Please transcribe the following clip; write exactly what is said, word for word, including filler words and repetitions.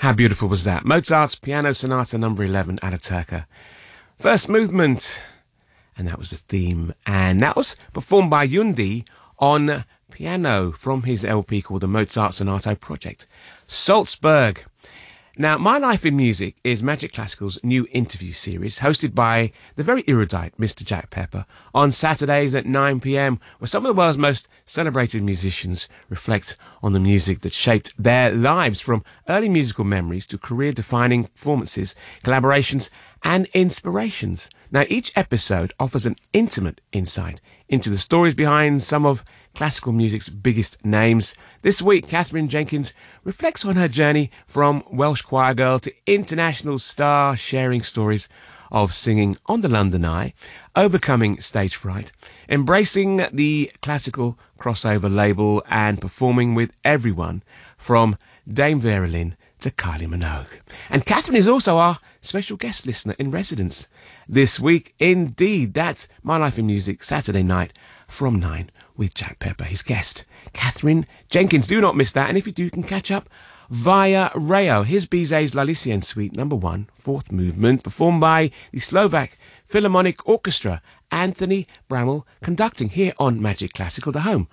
How beautiful was that? Mozart's Piano Sonata number eleven, Ataturka. First movement, and that was the theme. And that was performed by Yundi on piano from his L P called the Mozart Sonato Project. Salzburg. Now, My Life in Music is Magic Classical's new interview series hosted by the very erudite Mister Jack Pepper on Saturdays at nine p.m, where some of the world's most celebrated musicians reflect on the music that shaped their lives, from early musical memories to career-defining performances, collaborations and inspirations. Now, each episode offers an intimate insight into the stories behind some of classical music's biggest names. This week, Katherine Jenkins reflects on her journey from Welsh choir girl to international star, sharing stories of singing on the London Eye, overcoming stage fright, embracing the classical crossover label and performing with everyone from Dame Vera Lynn to Kylie Minogue. And Katherine is also our special guest listener in residence this week. Indeed, that's My Life in Music, Saturday night from nine with Jack Pepper, his guest, Katherine Jenkins. Do not miss that. And if you do, you can catch up via Rayo. Here's Bizet's La Lycienne Suite number one, fourth movement, performed by the Slovak Philharmonic Orchestra. Anthony Bramall conducting here on Magic Classical, the home